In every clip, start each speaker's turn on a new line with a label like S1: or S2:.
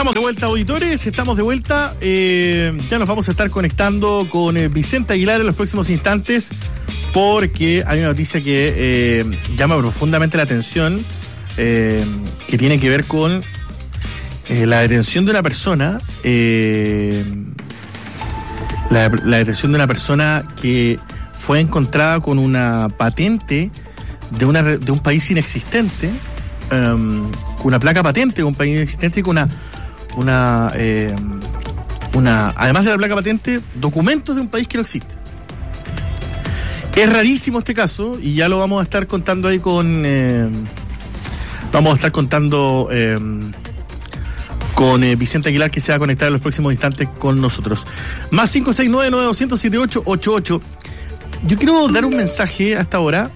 S1: Estamos de vuelta, auditores, estamos de vuelta. Ya nos vamos a estar conectando con Vicente Aguilar en los próximos instantes, porque hay una noticia que llama profundamente la atención, que tiene que ver con la detención de una persona, la detención de una persona que fue encontrada con una patente de un país inexistente, con una placa patente de un país inexistente y con además de la placa patente, documentos de un país que no existe. Es rarísimo este caso y ya lo vamos a estar contando ahí con Vicente Aguilar, que se va a conectar en los próximos instantes con nosotros. Más 569-9200-7888. Yo quiero dar un mensaje hasta ahora,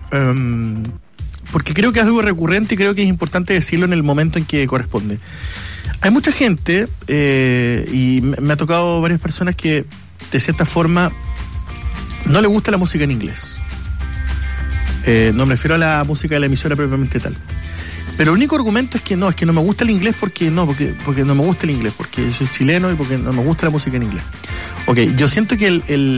S1: porque creo que es algo recurrente y creo que es importante decirlo en el momento en que corresponde. Hay mucha gente, y me ha tocado varias personas que de cierta forma no le gusta la música en inglés. No me refiero a la música de la emisora propiamente tal. Pero el único argumento es que no me gusta el inglés porque no me gusta el inglés, porque yo soy chileno y porque no me gusta la música en inglés. Ok, yo siento que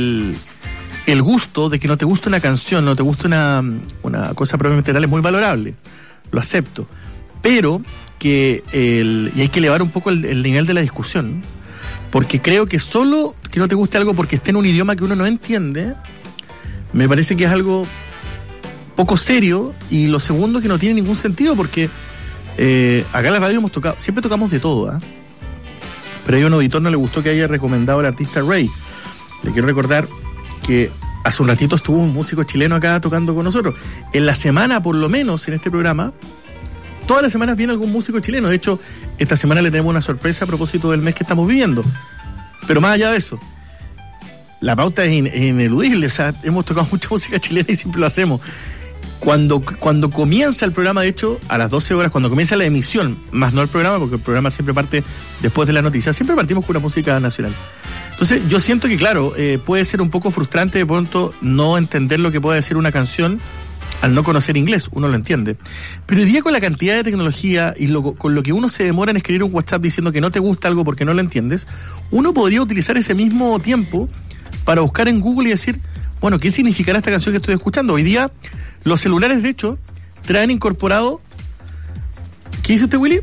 S1: el gusto de que no te guste una canción, no te guste una cosa propiamente tal es muy valorable. Lo acepto. Pero y hay que elevar un poco el nivel de la discusión, porque creo que solo que no te guste algo porque esté en un idioma que uno no entiende, me parece que es algo poco serio, y lo segundo, que no tiene ningún sentido, porque acá en la radio siempre tocamos de todo, pero a un auditor no le gustó que haya recomendado al artista Rey. Le quiero recordar que hace un ratito estuvo un músico chileno acá tocando con nosotros. En la semana, por lo menos, en este programa, todas las semanas viene algún músico chileno. De hecho, esta semana le tenemos una sorpresa a propósito del mes que estamos viviendo. Pero más allá de eso, la pauta es ineludible. O sea, hemos tocado mucha música chilena y siempre lo hacemos. Cuando comienza el programa, de hecho, a las 12 horas, cuando comienza la emisión, más no el programa, porque el programa siempre parte después de la noticia, siempre partimos con una música nacional. Entonces, yo siento que, claro, puede ser un poco frustrante de pronto no entender lo que puede decir una canción al no conocer inglés. Uno lo entiende. Pero hoy día, con la cantidad de tecnología y con lo que uno se demora en escribir un WhatsApp diciendo que no te gusta algo porque no lo entiendes, uno podría utilizar ese mismo tiempo para buscar en Google y decir, bueno, ¿qué significará esta canción que estoy escuchando? Hoy día, los celulares, de hecho, traen incorporado... ¿Qué dice usted, Willy?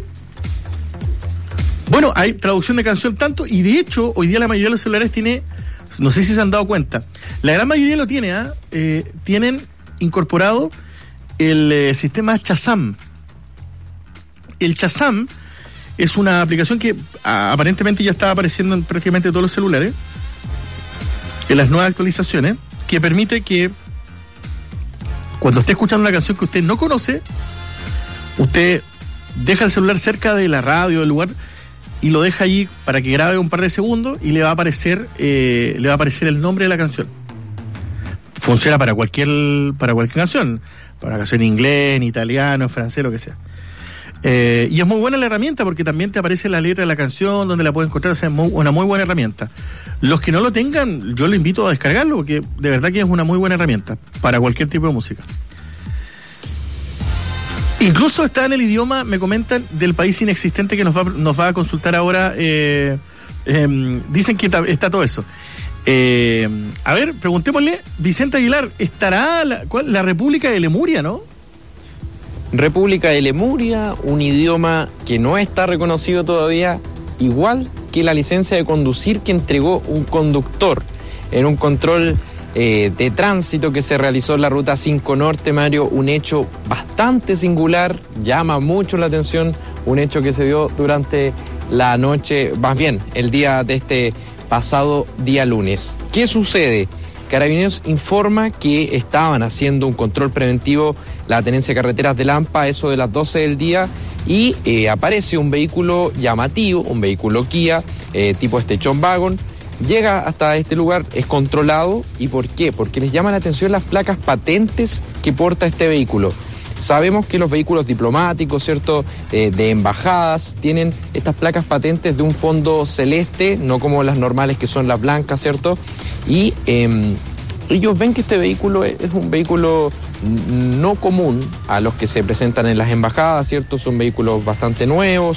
S1: Bueno, hay traducción de canción tanto, y de hecho, hoy día la mayoría de los celulares tiene... No sé si se han dado cuenta. La gran mayoría lo tiene, tienen incorporado el sistema Shazam. El Shazam es una aplicación que aparentemente ya está apareciendo en prácticamente todos los celulares, en las nuevas actualizaciones, que permite que cuando esté escuchando una canción que usted no conoce, usted deja el celular cerca de la radio, del lugar, y lo deja allí para que grabe un par de segundos y le va a aparecer el nombre de la canción. Funciona para cualquier canción, para canción en inglés, en italiano, en francés, lo que sea. Y es muy buena la herramienta, porque también te aparece la letra de la canción, donde la puedes encontrar. O sea, es una muy buena herramienta. Los que no lo tengan, yo les invito a descargarlo, porque de verdad que es una muy buena herramienta para cualquier tipo de música. Incluso está en el idioma, me comentan, del país inexistente que nos va a consultar ahora. Dicen que está todo eso. A ver, preguntémosle, Vicente Aguilar, ¿estará la República de Lemuria, no?
S2: República de Lemuria, un idioma que no está reconocido todavía, igual que la licencia de conducir que entregó un conductor en un control de tránsito que se realizó en la Ruta 5 Norte, Mario. Un hecho bastante singular, llama mucho la atención, un hecho que se dio durante la noche, más bien el día de este pasado día lunes. ¿Qué sucede? Carabineros informa que estaban haciendo un control preventivo la Tenencia de Carreteras de Lampa, eso de las 12 del día, y aparece un vehículo llamativo, un vehículo Kia, tipo Station Wagon. Llega hasta este lugar, es controlado. ¿Y por qué? Porque les llama la atención las placas patentes que porta este vehículo. Sabemos que los vehículos diplomáticos, ¿cierto?, de embajadas, tienen estas placas patentes de un fondo celeste, no como las normales que son las blancas, ¿cierto? Y ellos ven que este vehículo es un vehículo no común a los que se presentan en las embajadas, ¿cierto? Son vehículos bastante nuevos,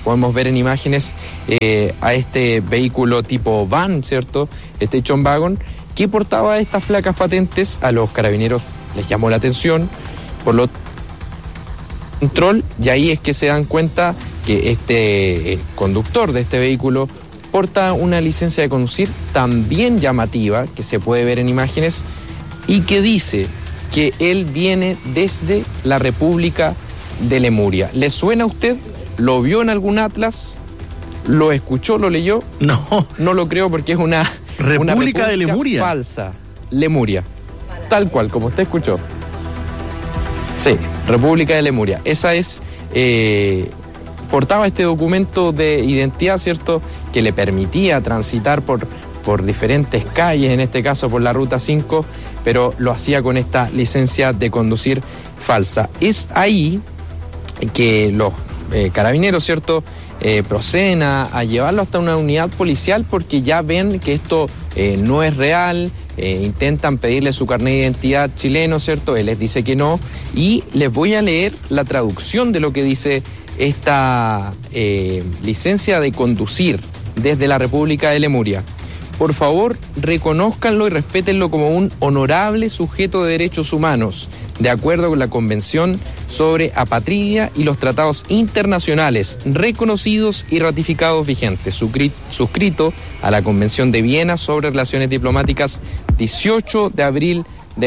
S2: podemos ver en imágenes a este vehículo tipo van, ¿cierto? Este Station Wagon, que portaba estas placas patentes. A los carabineros les llamó la atención, por lo control, y ahí es que se dan cuenta que este conductor de este vehículo porta una licencia de conducir también llamativa, que se puede ver en imágenes, y que dice que él viene desde la República de Lemuria. ¿Le suena a usted? ¿Lo vio en algún atlas? ¿Lo escuchó? ¿Lo leyó? No lo creo, porque es una
S1: República de Lemuria.
S2: Falsa. Lemuria. Tal cual, como usted escuchó. Sí, República de Lemuria. Esa es... portaba este documento de identidad, ¿cierto?, que le permitía transitar por diferentes calles, en este caso por la Ruta 5, pero lo hacía con esta licencia de conducir falsa. Es ahí que los carabineros, ¿cierto?, proceden a llevarlo hasta una unidad policial, porque ya ven que esto no es real. Intentan pedirle su carnet de identidad chileno, ¿cierto? Él les dice que no, y les voy a leer la traducción de lo que dice esta licencia de conducir desde la República de Lemuria. Por favor, reconózcanlo y respétenlo como un honorable sujeto de derechos humanos, de acuerdo con la Convención sobre Apatridia y los tratados internacionales reconocidos y ratificados vigentes, suscrito a la Convención de Viena sobre Relaciones Diplomáticas 18 de abril de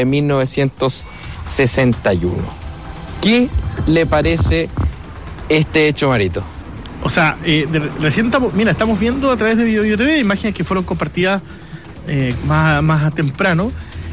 S2: 1961. ¿Qué le parece este hecho, Marito?
S1: O sea, recién estamos viendo a través de Bio TV imágenes que fueron compartidas más temprano.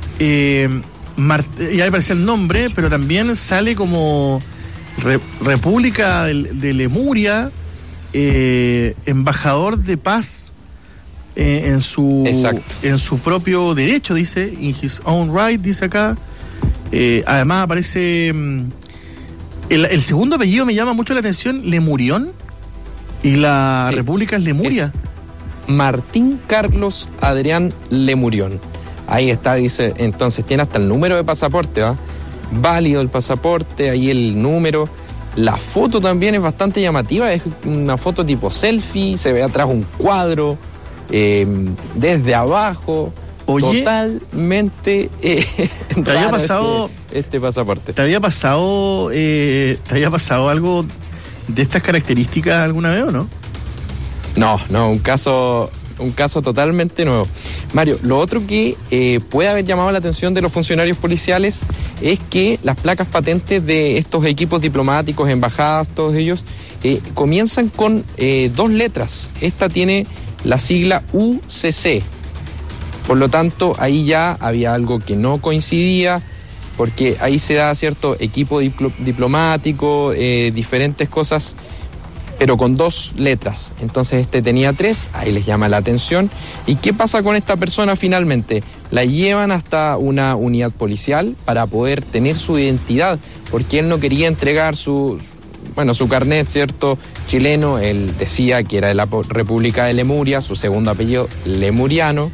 S1: Ya aparece el nombre, pero también sale como República de Lemuria, embajador de paz en su propio derecho, dice, in his own right, dice acá. Además aparece el segundo apellido, me llama mucho la atención, Lemurión, y la República es Lemuria.
S2: Es Martín Carlos Adrián Lemurión. Ahí está, dice, entonces tiene hasta el número de pasaporte, ¿va? Válido el pasaporte, ahí el número. La foto también es bastante llamativa, es una foto tipo selfie, se ve atrás un cuadro, desde abajo. Oye, totalmente
S1: ¿te había pasado
S2: este pasaporte?
S1: ¿Te había pasado algo de estas características alguna vez o no?
S2: No, un caso totalmente nuevo. Mario, lo otro que puede haber llamado la atención de los funcionarios policiales es que las placas patentes de estos equipos diplomáticos, embajadas, todos ellos, comienzan con 2 letras. Esta tiene la sigla UCC. Por lo tanto, ahí ya había algo que no coincidía, porque ahí se da cierto equipo diplomático, diferentes cosas, pero con 2 letras. Entonces este tenía 3, ahí les llama la atención. ¿Y qué pasa con esta persona finalmente? La llevan hasta una unidad policial para poder tener su identidad, porque él no quería entregar su carnet, ¿cierto?, chileno. Él decía que era de la República de Lemuria, su segundo apellido Lemurión.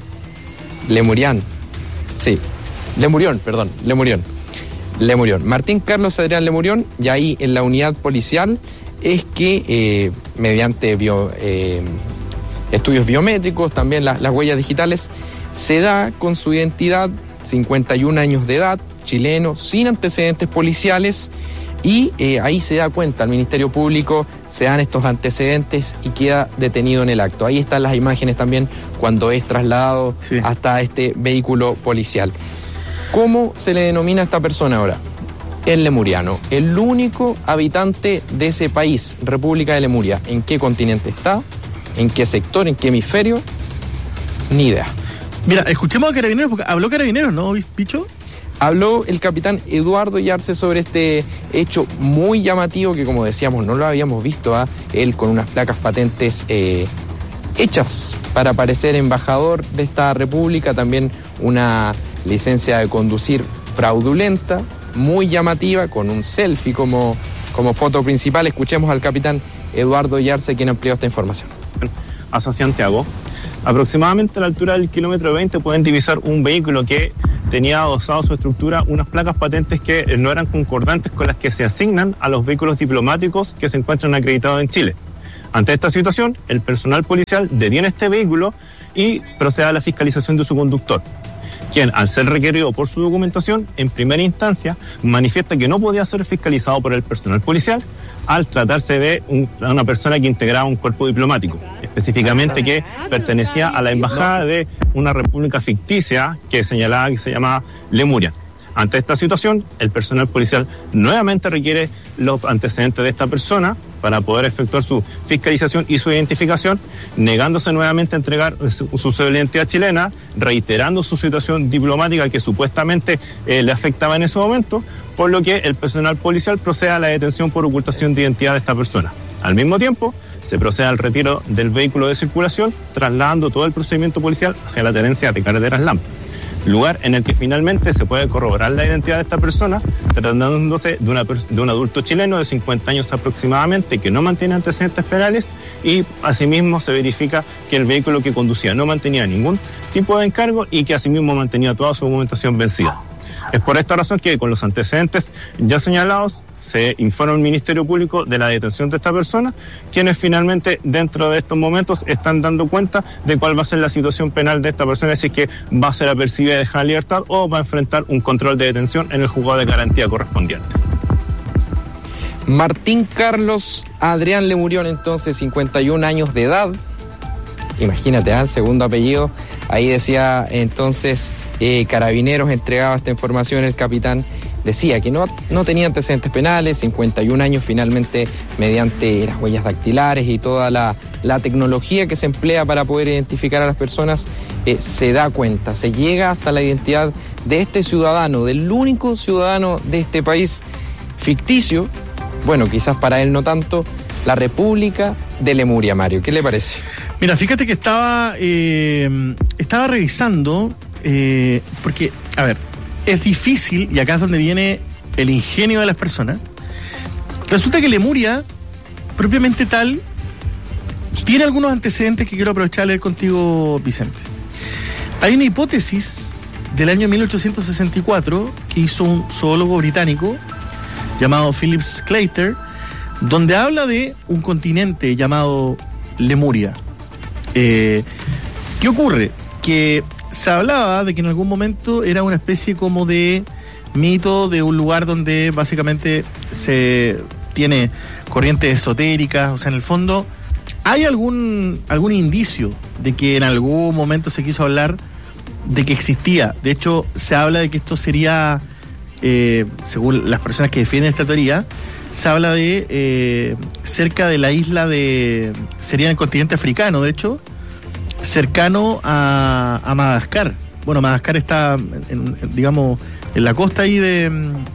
S2: Martín Carlos Adrián Lemurión, y ahí en la unidad policial es que mediante estudios biométricos, también las huellas digitales, se da con su identidad, 51 años de edad, chileno, sin antecedentes policiales, y ahí se da cuenta, el Ministerio Público, se dan estos antecedentes y queda detenido en el acto. Ahí están las imágenes también cuando es trasladado hasta este vehículo policial. ¿Cómo se le denomina a esta persona ahora? El lemuriano, el único habitante de ese país, República de Lemuria. ¿En qué continente está? ¿En qué sector? ¿En qué hemisferio? Ni idea.
S1: Mira, escuchemos a Carabineros, porque habló Carabineros, ¿no, Picho?
S2: Habló el capitán Eduardo Yarse sobre este hecho muy llamativo que, como decíamos, no lo habíamos visto, él con unas placas patentes hechas para parecer embajador de esta república, también una licencia de conducir fraudulenta, muy llamativa, con un selfie como foto principal. Escuchemos al capitán Eduardo Yarse, quien amplió esta información.
S3: Hacia Santiago, aproximadamente a la altura del kilómetro 20 pueden divisar un vehículo que tenía adosado a su estructura unas placas patentes que no eran concordantes con las que se asignan a los vehículos diplomáticos que se encuentran acreditados en Chile. Ante esta situación, el personal policial detiene este vehículo y procede a la fiscalización de su conductor, quien, al ser requerido por su documentación, en primera instancia manifiesta que no podía ser fiscalizado por el personal policial al tratarse de una persona que integraba un cuerpo diplomático, específicamente que pertenecía a la embajada de una república ficticia que señalaba que se llamaba Lemuria. Ante esta situación, el personal policial nuevamente requiere los antecedentes de esta persona para poder efectuar su fiscalización y su identificación, negándose nuevamente a entregar su cédula de identidad chilena, reiterando su situación diplomática que supuestamente le afectaba en ese momento, por lo que el personal policial procede a la detención por ocultación de identidad de esta persona. Al mismo tiempo, se procede al retiro del vehículo de circulación, trasladando todo el procedimiento policial hacia la tenencia de Carreteras LAM, lugar en el que finalmente se puede corroborar la identidad de esta persona, tratándose de un adulto chileno de 50 años aproximadamente, que no mantiene antecedentes penales, y asimismo se verifica que el vehículo que conducía no mantenía ningún tipo de encargo y que asimismo mantenía toda su documentación vencida. Es por esta razón que, con los antecedentes ya señalados, se informa al Ministerio Público de la detención de esta persona, quienes finalmente dentro de estos momentos están dando cuenta de cuál va a ser la situación penal de esta persona, si es que va a ser apercibida y dejada en libertad o va a enfrentar un control de detención en el juzgado de garantía correspondiente.
S2: Martín Carlos Adrián Lemurión, entonces 51 años de edad, imagínate, el segundo apellido, ahí decía entonces Carabineros entregaba esta información, el capitán decía que no tenía antecedentes penales, 51 años, finalmente mediante las huellas dactilares y toda la tecnología que se emplea para poder identificar a las personas, se da cuenta, se llega hasta la identidad de este ciudadano, del único ciudadano de este país ficticio, bueno, quizás para él no tanto, la República de Lemuria. Mario, ¿qué le parece?
S1: Mira, fíjate que estaba revisando, porque, a ver, es difícil, y acá es donde viene el ingenio de las personas. Resulta que Lemuria, propiamente tal, tiene algunos antecedentes que quiero aprovechar a leer contigo, Vicente. Hay una hipótesis del año 1864 que hizo un zoólogo británico llamado Philip Sclater, donde habla de un continente llamado Lemuria. ¿Qué ocurre? Que se hablaba de que en algún momento era una especie como de mito de un lugar donde básicamente se tiene corrientes esotéricas, o sea, en el fondo hay algún indicio de que en algún momento se quiso hablar de que existía. De hecho, se habla de que esto sería, según las personas que defienden esta teoría, se habla de cerca de la isla de, sería en el continente africano, de hecho, cercano a Madagascar. Bueno, Madagascar está, digamos, en la costa ahí de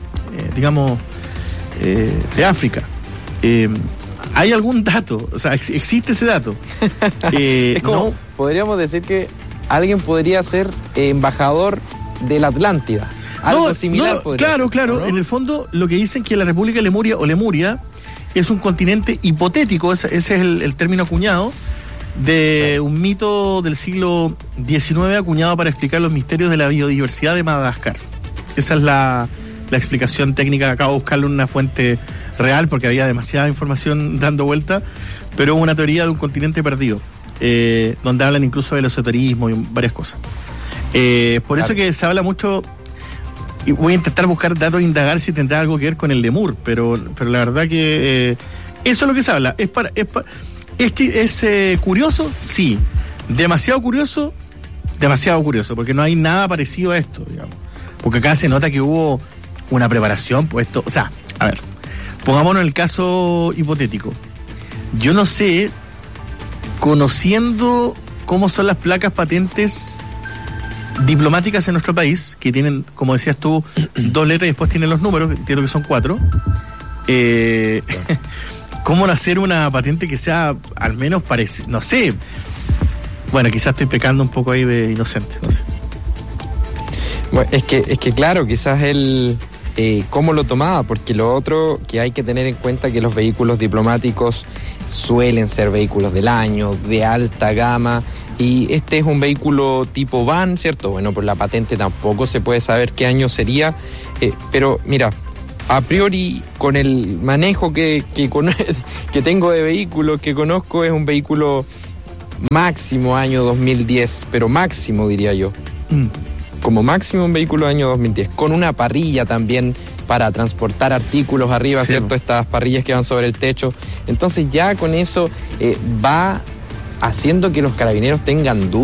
S1: África. ¿Hay algún dato? O sea, ¿existe ese dato?
S2: Es como, no. Podríamos decir que alguien podría ser embajador de la Atlántida. Algo similar.
S1: Claro, ¿no? En el fondo, lo que dicen que la República de Lemuria o Lemuria es un continente hipotético, ese es el término acuñado, de un mito del siglo XIX acuñado para explicar los misterios de la biodiversidad de Madagascar. Esa es la explicación técnica. Acabo de buscarle una fuente real porque había demasiada información dando vuelta, pero es una teoría de un continente perdido, donde hablan incluso del esoterismo y varias cosas. Por eso que se habla mucho, y voy a intentar buscar datos e indagar si tendrá algo que ver con el lemur, pero la verdad que eso es lo que se habla. ¿Es curioso? Sí. Demasiado curioso, porque no hay nada parecido a esto, digamos. Porque acá se nota que hubo una preparación, pues esto, o sea, a ver, pongámonos en el caso hipotético. Yo no sé, conociendo cómo son las placas patentes diplomáticas en nuestro país, que tienen, como decías tú, 2 letras y después tienen los números, entiendo que son 4, ¿cómo hacer una patente que sea al menos parecida? No sé. Bueno, quizás estoy pecando un poco ahí de inocente, no sé.
S2: Bueno, es que claro, quizás él cómo lo tomaba, porque lo otro que hay que tener en cuenta que los vehículos diplomáticos suelen ser vehículos del año, de alta gama, y este es un vehículo tipo van, ¿cierto? Bueno, por la patente tampoco se puede saber qué año sería, pero mira, a priori, con el manejo que tengo de vehículos, que conozco, es un vehículo máximo año 2010, pero máximo diría yo. Como máximo un vehículo año 2010, con una parrilla también para transportar artículos arriba, sí, ¿cierto? Estas parrillas que van sobre el techo. Entonces ya con eso va haciendo que los carabineros tengan dudas